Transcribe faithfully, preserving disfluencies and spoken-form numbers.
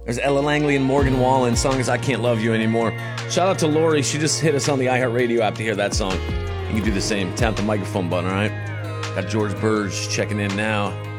There's Ella Langley and Morgan Wallen. Song is I Can't Love You Anymore. Shout out to Lori. She just hit us on the iHeartRadio app to hear that song. You can do the same. Tap the microphone button, all right? Got George Burge checking in now.